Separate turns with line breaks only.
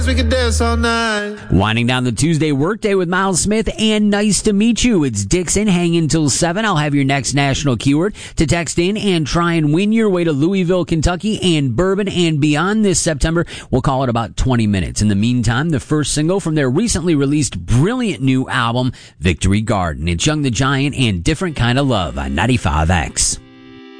We can dance all night.
Winding down the Tuesday workday with Miles Smith and Nice to Meet You. It's Dixon hanging till 7. I'll have your next national keyword to text in and try and win your way to Louisville, Kentucky and Bourbon and beyond this September. We'll call it about 20 minutes. In the meantime, the first single from their recently released brilliant new album, Victory Garden. It's Young the Giant and Different Kind of Love on 95X.